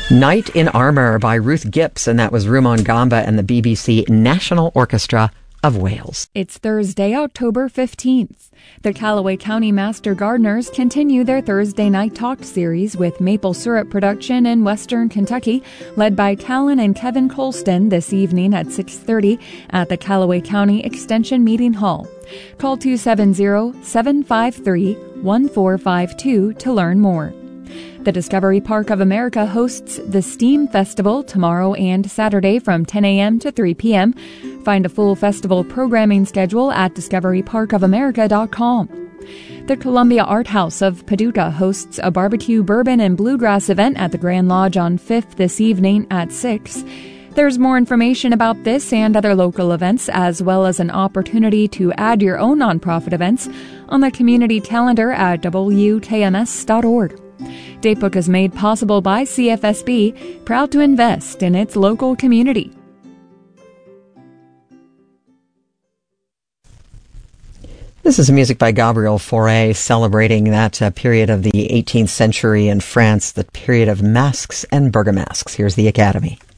Knight in Armour by Ruth Gipps, and that was Rumon Gamba and the BBC National Orchestra of Wales. It's Thursday, October 15th. The Callaway County Master Gardeners continue their Thursday Night Talk series with maple syrup production in Western Kentucky, led by Callan and Kevin Colston this evening at 6:30 at the Callaway County Extension Meeting Hall. Call 270-753-1452 to learn more. The Discovery Park of America hosts the STEAM Festival tomorrow and Saturday from 10 a.m. to 3 p.m. Find a full festival programming schedule at discoveryparkofamerica.com. The Columbia Art House of Paducah hosts a barbecue, bourbon, and bluegrass event at the Grand Lodge on 5th this evening at 6. There's more information about this and other local events, as well as an opportunity to add your own nonprofit events on the community calendar at wkms.org. Datebook is made possible by CFSB, proud to invest in its local community. This is music by Gabriel Fauré celebrating that period of the 18th century in France, the period of masks and burgomasques. Here's the Academy.